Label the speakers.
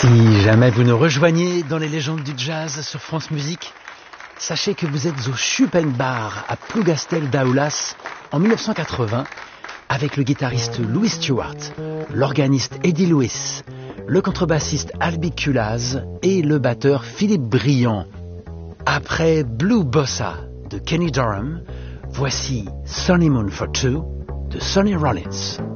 Speaker 1: Si jamais vous nous rejoignez dans les légendes du jazz sur France Musique, sachez que vous êtes au Schuppenbar à Plougastel d'Aoulas en 1980 avec le guitariste Louis Stewart, l'organiste Eddie Lewis, le contrebassiste Albi Kulaz et le batteur Philippe Briand. Après Blue Bossa de Kenny Dorham, voici Sonny Moon for Two de Sonny Rollins.